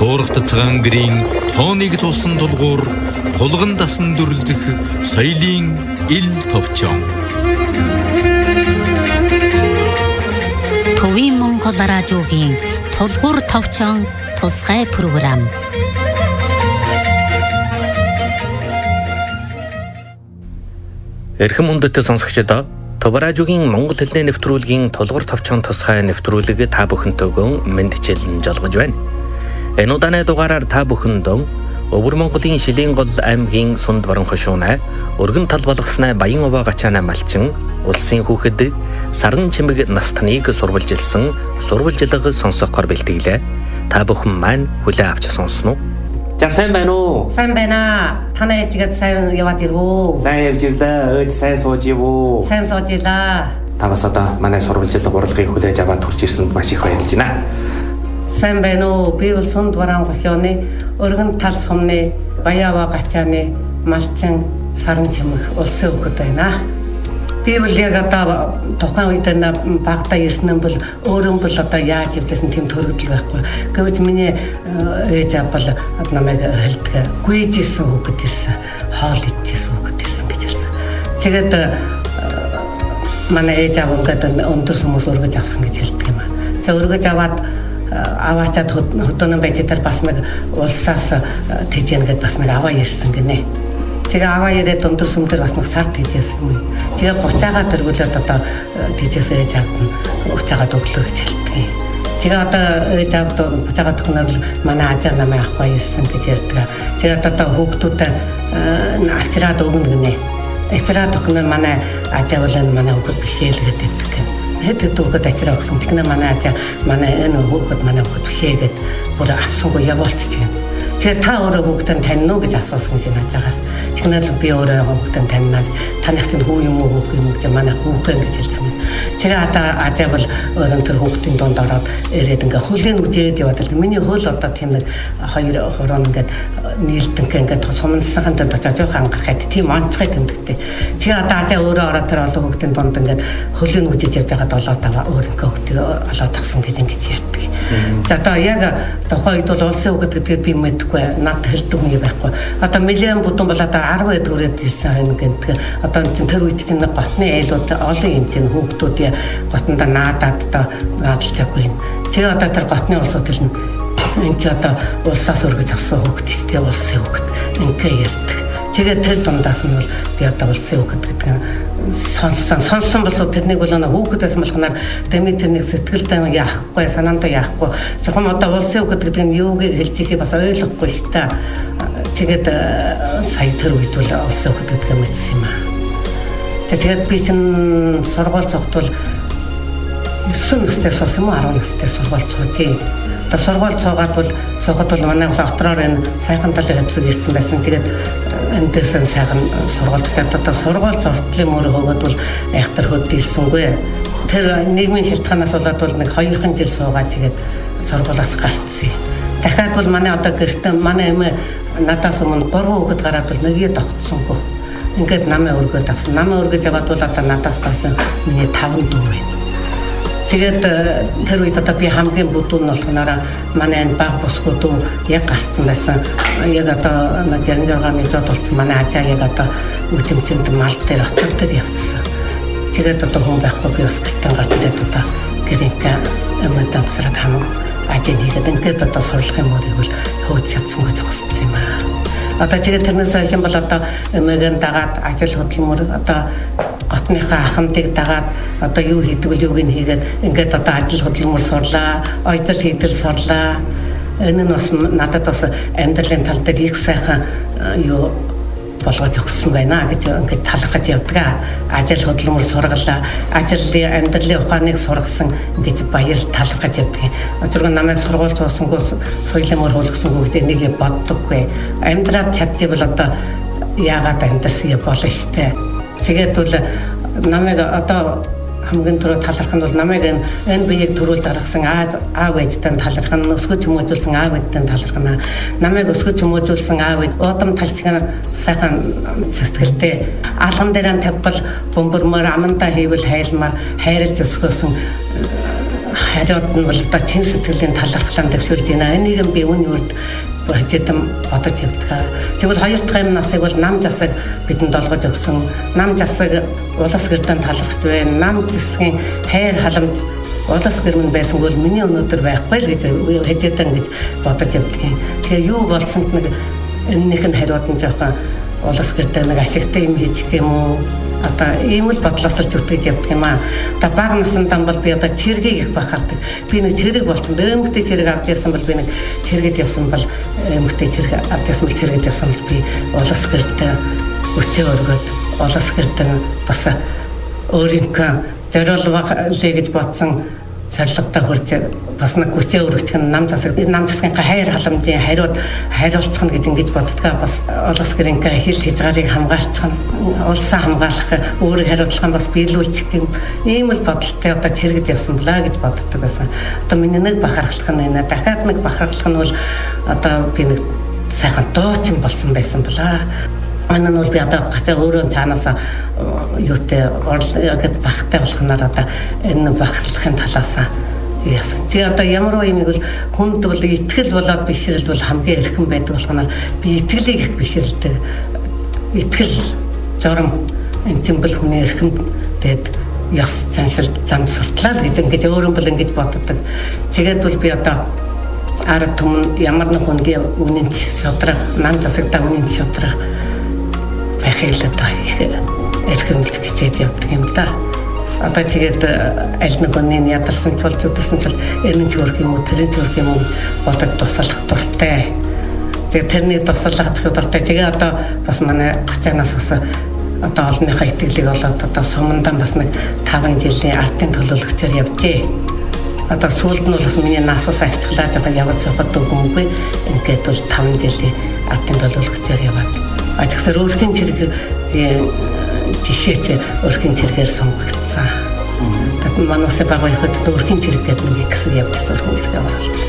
Шуурхт цагаан гэрийн тооныг тулсан тулгуур тулган дасан дүрлзэх соёлын ил товчон. Төвийн Монгол радиогийн тулгуур товчон тусгай програм. Эрхэм хүндэт сонсогчдоо Төв радиогийн Монгол хэлний нэвтрүүлгийн тулгуур товчон тусгай нэвтрүүлэг та бүхэнтэйгөө мэндчилэн жолгож байна. Энэ удааны дугаараар та бүхэндөө Өвөр Монголын Шилэн гол аймгийн Сунд баруун хошуунай өргөн тал болгоснай Баян Овоо гачаана малчин улсын хүүхэд Саран чимэг настаныг сурвалжилсан сурвалжилга сонсохоор бэлтгэлээ. Та бүхэн маань хүлээ авч сонсноо. За сайн байна уу? Сайн байна. Танай ээжгээд сайн яваад ирвөө. Сайн явж ирлээ. Ээж сайн сууж ивүү. Сайн сууж илаа. Та бас одоо манай сурвалжилга уралгыг хүлээж аваад турж ирсэнд маш их баярлж байна. Сайн байна уу? Би бол Сунд баруун хошууны өргөн тал сумны Баян Овоо гачааны малчин Саран чимэг улсын хүүхэд байна. Би бол яг одоо тухайн үед багтаа ирсэн бол өөрөө бол одоо яаж явжсэн тийм төрөгдөл байхгүй. Гэвч миний ээж авбал намайг хэлдэг. Гүйжсэн хүүхэд ирсэн, хоол идчихсэн хүүхэд ирсэн гэж хэлсэн. Тэгээд манай ээж аав ингээд өндөр хүмүүс өргөж авсан гэж хэлдэг юм аа. Тэгээд өргөж аваачаад хөдөөнөө байж тал бас нэг улсаас тэжээн гэдээ бас нэг аваа ирсэн гинэ. Тэгээ аваа ирээд өндөр сүмдэр бас нэг сар тэжээсэн юм. Тэгээ буцаага тэргүүлээд одоо тэжээсээ ээж аавд нь буцаагаад өглөө гэж хэлдэг. Тэгээ одоо ээж аавд буцаагаад өгнөр манай ажаа намайг авахгүй ирсэн гэж ярьдаг. Тэгээ одоо хүүхдүүдэд авчираад өгнө гинэ. Авчираад өгнөр манай ажаа бол манай хүүхд бишээ л гэдэг гэнэ. Хэд дүүхэд ачраа өгсөн. Тэгэхээр манай ажаа манай энэ хүүхэд манай хүүхэд бишээ гэд бүр авсангүй явуулчихсан. Тэгээ та өөрөө хүүхдэн таньна уу гэж асуусан юм ажаагаас. Тэгэхээр би өөрөө хүүхдэн таньнаа. Таних чинь хүү юм уу хүүх юм уу гэж манай хүүхэн гэж хэлсэн. Тэгээ ажаа бол өөрөө тэр хүүхдийн донд ороод ирээд ингээ хөлийн үдээд яваад л миний хөл одоо тийм нэг 2 хуруу ингээд нийлдэнх ингээд сумнасаханд очиж хангарахад тийм онцгой тэмдэгтэй. Тэгээ одоо ажаа өөрөө ороод тэр олон хүүхдийн донд ингээд хөлийн үдээд явж байгаад олоод аваа өөрийнхөө хүүхдийг олоод авсан гэж ингэж ярьдаг. За одоо яг тухайн үед бол улсын хүүхэд гэдгийг би мэдэхгүй над хэлдэг хүн байхгүй. Одоо мэлэн бүдүүн бол одоо 10 төгрөөд ирсэн хань гэдэг. Одоо тэр үед чинь готны айлууд олон юм чинь хүүхдүүд готонд наадаад одоо наадалчаагүй. Тэгээ одоо тэр готны улсууд ирнэ. Энд чи одоо улсаас өргөж авсан хүүхэд ихтэй улсын хүүхэд ингээ ярьдаг. Тэгээд тэр дундаас нь бол би одоо улсын хүүхэд гэдэг нь сонсон болсоо тэрнийг бол хүүхдээс малхнаар тэрнийг сэтгэл зүйн яахгүй санаандаа яахгүй зөвхөн одоо улсын хүүхэд гэдэг нь юуг хэлж ийхийг бас ойлгохгүй шүү дээ. Тэгээд сая тэр үед бол улсын хүүхэд гэдэг юм хэлсэн юм аа. Тэгээд би чинь сургууль цогтвол 9 настай суусан юм уу 10 настай сургууль цуутий. Одоо сургууль цугаад бол манай дотороор энэ сайхан талын хөтөлбөр ирсэн байсан. Тэгээд эндээсэн сайхан сургуульд одоо сургууль зурдлын мөр хөгөөд бол айхтар хөдөлсөнгүй. Тэр нийгмийн шалтгаанаас болоод бол нэг 2 жил суугаад тэгээд сургуулиас гарцсан. Дахиад бол манай одоо гэртээ манай эмээ надаас өмнө 3 хүүхэд гараад бол нэгээ тогтсонгүй. Ингээд намайг өргөд авсан. Намайг өргөж яваад бол одоо надаас гарсан миний 5 дүү байна. Тэгээд тэр үед одоо би хамгийн бүдүүн нь болохоор манай энэ баг босгодоо яг гарцсан байсан. Яг одоо 66-ны жод болсон манай ажаа яг одоо үтэмцэнд мал дээр отор дээр явцсан. Тэгээд одоо хүн байхгүй би бас гэртээ гарч ирээд одоо гэрийнхээ эмээдээ амсраад хамаг ажил хийгээд ингээд одоо сурлагын мөрийг бол хөөж чадсангүй зогссон юм аа. Одоо тэгээд тэрнээс хойш бол одоо эмээгээ дагаад ажил хөдөлмөр одоо готныхаа ахмадыг дагаад одоо юу хийдэг вэ юуг нь хийгээд ингээд одоо ажил хөдөлмөр сурлаа, оёдол хийдэл сурлаа. Энэ нь бас надад бас амьдралын тал дээр их сайхан юу болгож өгсөн байна гэж ингээд талархаж явдаг. Ажил хөдөлмөр сургалаа, ажлын амьдралын ухааныг сургасан гэж баяр талархаж явдаг. Өчигдөр намайг сургууль цуусангүй соёлын мөр хөлгсөнгүй гэдэг нэг боддоггүй. Амьдраад чадчихвал одоо яагаад амьдрсан юм болно штэ. Тэгээд бол намайг одоо хамгийн түрүү таларх нь бол намайг энэ биеийг төрүүл даргасан аав ээжтэй таларх нь өсгөж хүмүүжүүлсэн аав ээжтэй таларх нь намайг өсгөж хүмүүжүүлсэн аав ээж удам талчгын сайхан сэтгэлтэй алган дээр нь тавбал бөмбөрмөр амандаа хийвэл хайлмаар хайрлж өсгөөсөн хариуд нь бол одоо чин сэтгэлийн талархлаа дэвшүүлж байна. Энийг би үүний үрд хэдэн бодож явдаг. Тэгвэл хоёр дахь юм насыг бол нам засаг бидэнд олгож өгсөн. Нам засаг улас гэрдэн талархж байна. Нам засгийн хайр халамж улас гэрмэн байсан бол миний өнөөдөр байхгүй л гэж хэдэн гэж бодож явдаг. Тэгээ юу болсонд нэг энэнийх нь хариуд нь жоохон улас гэрдэн нэг ашигтай юм хийчих юм уу? Одоо ийм л бодлоос л зүтгэж явдаг юм аа. Одоо бага насндаа бол би одоо цэргийг их бахардаг. Би нэг цэрэг болсон. Эмэгтэй цэрэг авч явсан бол би нэг цэрэгэд явсан бол эмэгтэй цэрэг авч явсан бол цэрэгэд явсан бол би улас гэрдээ өчөө өргөд улас гэрдээ бас өөрийнхөө зориулбах лээ гэж бодсон шаардлагатай хүрч бас нэг хүчээ өргөх нь нам засгийн хайр халамжийн хариуцах нь гэж ингэж боддгаа бас улас гэрийнхээ хил хязгаарыг хамгаалах нь улсаа хамгаалах өөрийг хариуцлах нь бас биелүүлчих юм ийм л бодолтой одоо цэрэгд явсан блаа гэж боддог байсан. Одоо миний нэг бахархлах нь энэ дахиад нэг бахархлах нь бол одоо би нэг сайхан дуучин болсон байсан блаа. Манай нь бол би одоо өөрөө цаанаасаа юутэй орлогод багтай болохноор одоо энэ бахархлахын талаасаа яасан. Тэгээ одоо ямар юм бол хүнд бол итгэл болоод бишрэл бол хамгийн эрхэм байдаг болохноор би итгэлийг их бишрэлдэг. Итгэл журам энэ зэмбэл хүний эрхэм тэгээд яс заншил зам суртлаа гэж ингэж өөрөө бол ингэж боддог. Тэгээд бол би одоо ард түмэн ямар нэг хүнгийн үнэн шодраг нам засагдаа үнэн шодраг хэлээд эрхэмлж хичээж явдаг юм да. Одоо тэгээд аль нэг хүний ядарсан ч болж үдсэн ч энэ ч өрх юм уу тэрэн ч өрх юм уу бодож туслах дуртай. Тэгээд тэрний туслах дуртай. Тэгээ одоо бас манай гацаагнаас ус одоо олонныхаа итгэлийг олоод одоо сумандан бас нэг 5 жилийн ардын төлөөлөгчөөр явжээ. Одоо сүүлд нь бол бас миний насвас ахичлаа жоохон явж сухад үгүй. Ингээд бол 5 жилийн ардын төлөөлөгчөөр яваад тэгэхээр өөрхийн цэрэг жишээч өөрхийн цэрэгээр сонгогдсон. Тэгээд манайс багын хөтөлбөр өөрхийн цэрэг гэдэг нэг хэсэг явуулсан өөрхийн цэрэг аваад.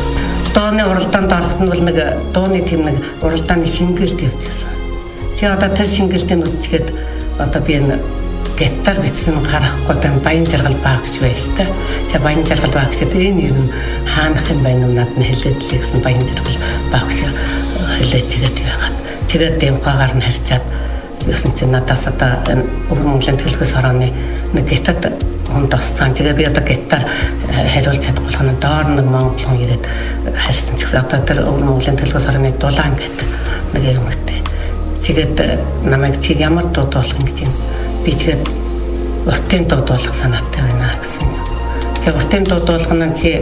Дооны уралдаанд ороход нь бол нэг дооны тэм нэг уралдааны шингэлт явуулсан. Тэгээ одоо тэр шингэлтийн үтчихэд одоо би энэ гитар бичсэн гарахгүй тань баян жаргал багч байстай. Тэгээ баян жаргал багч гэдэг энэ ер нь хаанах юм байна уу надад хэлээд л гэсэн баян жаргал багч хэлээд тэгээд яагаад тэгээд дэмхагаар нь харьцаад юусэн чинь надаас одоо энэ Өвөр Монголын төлөвлөгөөс орооны нэг гитад хүн тосцсон. Тэгээ би одоо гитар хариулж чадах болох нь доор нэг монгол хүн ирээд харьцсан ч гэсэн одоо тэр Өвөр Монголын төлөвлөгөөс орооны дулаан гэдэг нэг юмтэй. Тэгээд намайг чи ямар дууд болох юм гэж би тэгээд уртын дууд болох санаатай байна гэсэн. Тэгээ уртын дууд болох нь чи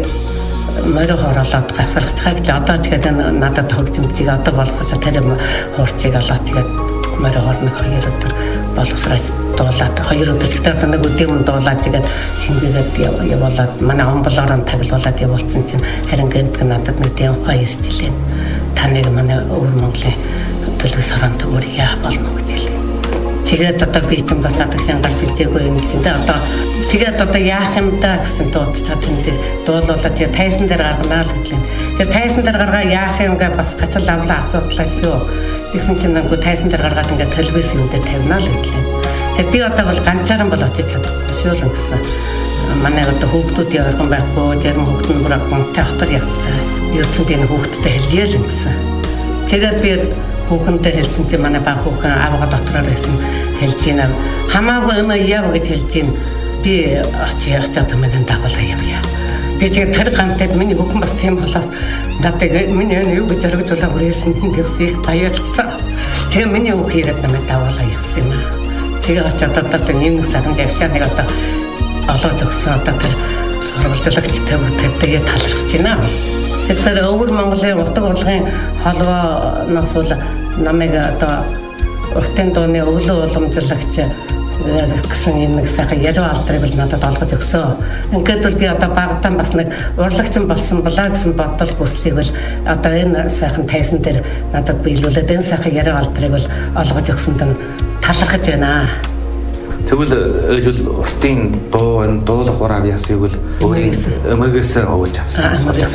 морь хороолоод гавсархацгаа гэж одоо тэгээд надад хөгжимчийг одоо болгож тэр хуурцыг олоод тэгээд морь хоорног 2 өдөр боловсраад дуулаад 2 өдөр тэгээд нэг өдөөмөн дуулаад тэгээд шингээгээд явуулаад манай амблаараа тавилуулаад явуулсан чинь харин гэнтг надад нэг дэмхаа ирдэлээ. Таныг манай Өвөр Монголын төлөвлөгөөс ороонд өргөе болно гэж хэлээ. Тэгээд одоо би ч юм бас хатагшин гарч ирдэггүй юм чинь одоо тэгээд одоо яах юм да гэсэн дуудаад энэ дуулуулаад тэгээд тайсан дээр гарганаа л гэрлээ. Тэгээд тайсан дээр гаргаа яах юм гэ бас гацал авлаа асуудлаа шүү. Тэгсэн чинь нэг тайсан дээр гаргаад ингээд төлөвөөс юм дээр тавинаа л гэрлээ. Тэгээд би одоо бол ганцаараа бол очиж чадахгүй шүү л гэсэн. Манай одоо хүүхдүүд явархан байхгүй, зарим хүүхд нь бүр гонтой хотод явцсан. Юуцсан би нэг хүүхдтэй хэлье л гэсэн. Тэгээд би хүүхэндээ хэлсэн чинь манай баг хүүхэн авгаа дотроор байсан хэлж байна. Хамаагүй юм яав гэж хэлж байна. Би очиж яваад тамиг дагуулаа явъя. Би тэгээд тэр гантад миний хүүхэн бас тийм болоод надад миний юу гэж зоригжуулаа хүрээсэн гэсэн их баярлсан. Тэгээ миний хүүхэн ирээд намайг дагуулаа явсан юм аа. Тэгээ очиж одоо нэг цагаан явшаа нэг одоо олоод өгсөн одоо тэр сурвалжлагчтай тэгээд талархаж байна. Тэгэхээр Өвөр Монголын утга урлагийн холбооноос бол намайг одоо уртын дууны өвлөө уламжлагч гэсэн юм нэг сайхан яруу алдрыг бол надад олгож өгсөн. Ингээд бол би одоо багтаан бас нэг урлагч болсон болоо гэсэн бодол хүслийг бол одоо энэ сайхан тайсан дээр надад биелүүлээд энэ сайхан яруу алдрыг бол олгож өгсөнд нь талархаж байна. Тэгвэл ээж бол уртын дуулах урав ясыг бол өмгөөс овуулж авсан.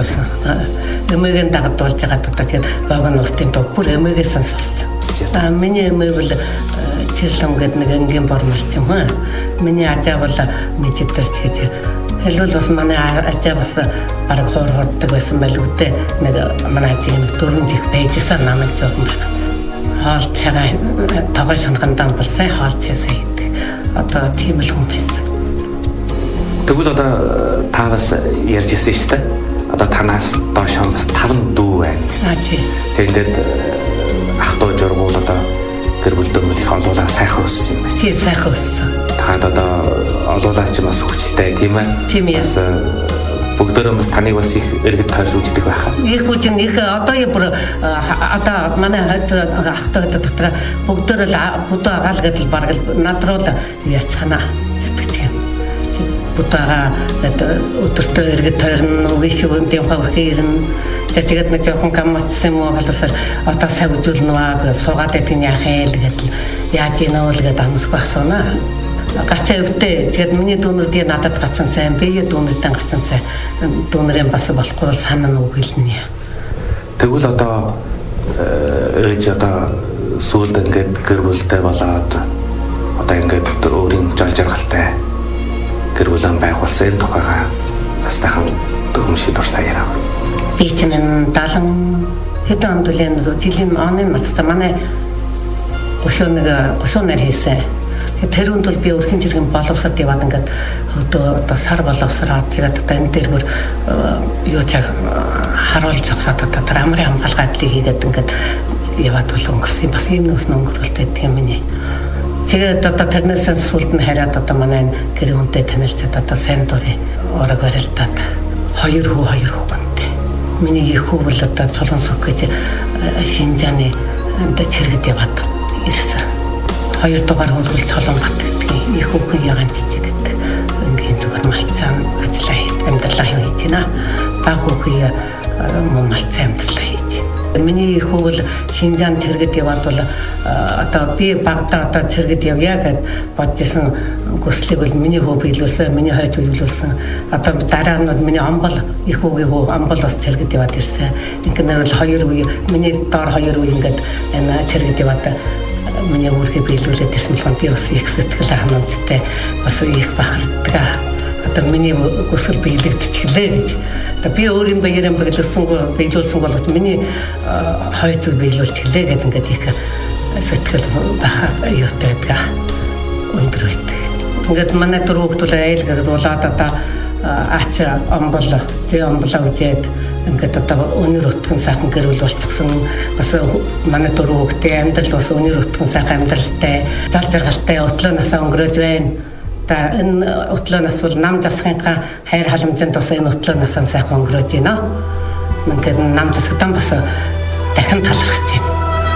Өмгөөний дагад дуулж байгаа одоо тэгээд логон уртын дуу бүр өмгөөс нь сурсан. Миний өмг бол чирлэн гэдэг нэг энгийн бормарч юм аа. Миний ажаа бол мэддэрч гэж хэлбэл бас манай ажаа бас бараг хоордог байсан байл үдэ нэг манай ажийн дөрвөн жих байжсан намайг жоохон байна. Хоол цагаан тогоо шангандаа бол сайн хоол цэсэй. Одоо тийм л хүн байсан. Тэгвэл одоо та бас ярьж ирсэн шүү дээ. Одоо танаас доошоо бас 5 дүү байна. Тийм. Тэгээд ах トゥ жургуул одоо гэр бүл дөмөлийнх олуулаа сайхан өссөн юм байна. Тийм сайхан өссөн. Таад одоо олуулаа ч бас хүчтэй тийм ээ. Тийм ээ. Бас бүгдөө бас таныг бас их эргэж тойрж үздэг байхаа. Их бүжин их одоо бүр одоо манай ах トゥ дотор бүгдөө л бүдөө агаал гэдэл бараг надрууд яцхана гэдэг юм. Бүдөөга өдөртөө эргэж тойрно үгүйшүүндийн хавхирн тэгээд нэг жоохон гамцсан юм уу боловсоор одоо цаг үзүүлнэ аа суугаад байдаг яах ээ гэдэл яаж ийнө л гэдэг амсгүй асууна. Гацаа өвдөө тэгээд миний дүүнүүдийн надад гацсан сайн бие дүүнүүдэн гацсан сайн дүүнэрэн бас болохгүй санаа нүг хэлнэ. Тэгвэл одоо ээж одоо сүүлд ингээд гэр бүлтэй болоод одоо ингээд өөрийн жол жаргалтай гэр бүлэн байгуулсан энэ тухайга бас тахам төмшид дурсаа ярав. Би чинь 70 хэдэн онд үлэн жилийн оны марцсан манай гошуунаар хийсэн. Тэр үнд бол би өрхийн жиргэн боловсрод яваад ингээд одоо сар боловсроод тэгээд одоо энэ дээр бүр юу чаг харуулж зогсоод одоо амрын хамгаалгаадлыг хийгээд ингээд яваад бол өнгөрсөн. Бас ийм нөөс өнгөрөлтэй гэдэг юм ээ. Тэгээд одоо тэрнээс сүлд нь хараад одоо манай гэр хүнтэй танилцаад одоо сайн дурын орог барилдаад 2 хүүгэнтэй. Миний их хүү бол одоо Цолонсог гэж Шинжааны энэ чиргэд яваад ирсэн. 2 дугаар хөлгөл Цолонбат гэдэг их хүүхэн ягаан жижиг гэдэг. Ингийн зүгээр малцаан ажиллаа амьдралаа хийж байна. Баг хүүхий малцаан амьдралаа хийж. Миний их хүү бол Шинжаан чиргэд яваад бол одоо би багтаа одоо цэргэд явъя гэд бодчихсон хүслийг бол миний хөө биелүүлсэн, миний хойч биелүүлсэн. Одоо дараа нь миний амбал их хүүгийн хөө амбал бас цэргэд яваад ирсэн. Ингээд бол 2 үе миний доор 2 үе ингээд энэ цэргэд яваад миний өөрхий биелүүлээд ирсэн бол би бас их сэтгэл ханамжтай бас их бахархдаг. Одоо миний хүсэл биелэгдчихлээ гэж. Би өөрийн баярын биелүүлсэн бол миний хойч биелүүлчихлээ гэдэг ингээд их сэтгэл бахаа юутай байдаг. Өндөр байдаг. Ингээд манай дөрөв хүүхдүүд айлгаар болоод одоо аач амбал үзээд ингээд одоо өнөр өтгөн сайхан гэрүүл болчихсон. Бас манай дөрөв хүүхдийн амьдрал бас өнөр өтгөн сайхан амьдралтай, зал жаргалтай өтлөөнөөс өнгөрөөж байна. Та энэ өтлөөнөөс бол нам засгынхаа хайр халамжинд бас энэ өтлөөнөөс сайхан өнгөрөөж байна. Ингээд нам засагдан бас дахин талархаж байна.